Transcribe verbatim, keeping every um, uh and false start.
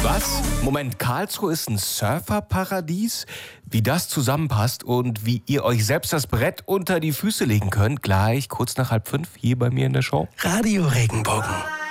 Was? Moment, Karlsruhe ist ein Surferparadies? Wie das zusammenpasst und wie ihr euch selbst das Brett unter die Füße legen könnt, gleich kurz nach halb fünf hier bei mir in der Show. Radio Regenbogen.